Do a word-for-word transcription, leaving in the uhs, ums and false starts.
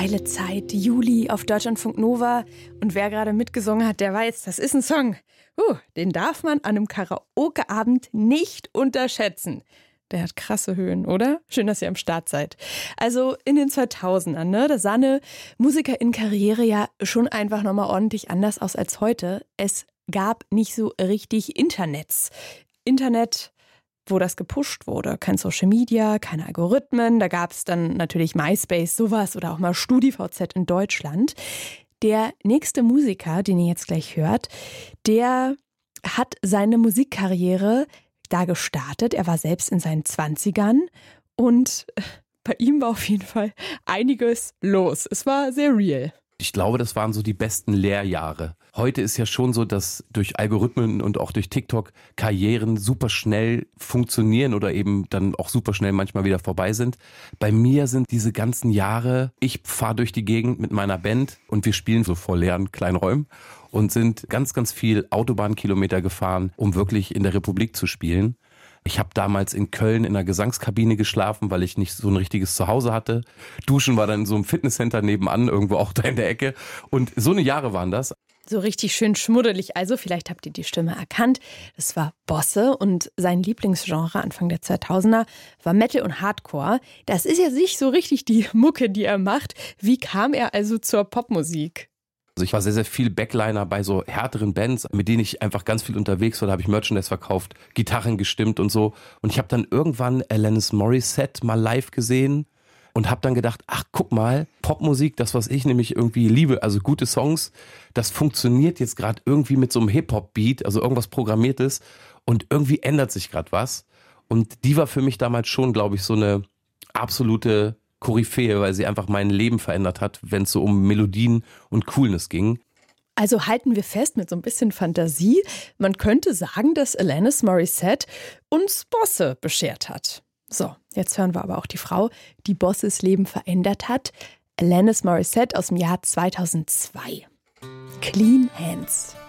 Geile Zeit, Juli auf Deutschlandfunk Nova. Und wer gerade mitgesungen hat, der weiß, das ist ein Song. Uh, den darf man an einem Karaoke-Abend nicht unterschätzen. Der hat krasse Höhen, oder? Schön, dass ihr am Start seid. Also in den zweitausendern, ne, da sah eine Musikerin-Karriere ja schon einfach nochmal ordentlich anders aus als heute. Es gab nicht so richtig Internets. Internet, wo das gepusht wurde. Kein Social Media, keine Algorithmen. Da gab es dann natürlich MySpace, sowas oder auch mal StudiVZ in Deutschland. Der nächste Musiker, den ihr jetzt gleich hört, der hat seine Musikkarriere da gestartet. Er war selbst in seinen Zwanzigern und bei ihm war auf jeden Fall einiges los. Es war sehr real. Ich glaube, das waren so die besten Lehrjahre. Heute ist ja schon so, dass durch Algorithmen und auch durch TikTok Karrieren super schnell funktionieren oder eben dann auch super schnell manchmal wieder vorbei sind. Bei mir sind diese ganzen Jahre, ich fahre durch die Gegend mit meiner Band und wir spielen so vor leeren kleinen Räumen und sind ganz, ganz viel Autobahnkilometer gefahren, um wirklich in der Republik zu spielen. Ich habe damals in Köln in einer Gesangskabine geschlafen, weil ich nicht so ein richtiges Zuhause hatte. Duschen war dann in so einem Fitnesscenter nebenan, irgendwo auch da in der Ecke. Und so eine Jahre waren das. So richtig schön schmuddelig. Also vielleicht habt ihr die Stimme erkannt. Das war Bosse und sein Lieblingsgenre Anfang der zweitausender war Metal und Hardcore. Das ist ja nicht so richtig die Mucke, die er macht. Wie kam er also zur Popmusik? Also ich war sehr, sehr viel Backliner bei so härteren Bands, mit denen ich einfach ganz viel unterwegs war. Da habe ich Merchandise verkauft, Gitarren gestimmt und so. Und ich habe dann irgendwann Alanis Morissette mal live gesehen und habe dann gedacht, ach guck mal, Popmusik, das was ich nämlich irgendwie liebe, also gute Songs, das funktioniert jetzt gerade irgendwie mit so einem Hip-Hop-Beat, also irgendwas Programmiertes und irgendwie ändert sich gerade was. Und die war für mich damals schon, glaube ich, so eine absolute Koryphäe, weil sie einfach mein Leben verändert hat, wenn es so um Melodien und Coolness ging. Also halten wir fest mit so ein bisschen Fantasie. Man könnte sagen, dass Alanis Morissette uns Bosse beschert hat. So, jetzt hören wir aber auch die Frau, die Bosses Leben verändert hat. Alanis Morissette aus dem Jahr zweitausendzwei. Clean Hands.